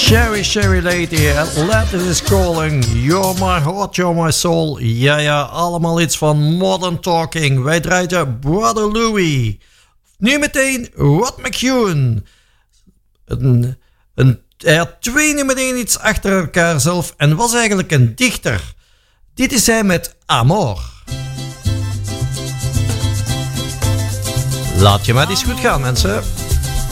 Sherry Lady, Atlantis is Calling, You're My Heart, You're My Soul. Ja, allemaal iets van Modern Talking. Wij draaien Brother Louie. Nu meteen Rod McEwen. Hij had 2 nummer 1 iets achter elkaar zelf en was eigenlijk een dichter. Dit is hij met Amor. Laat je maar eens goed gaan, mensen.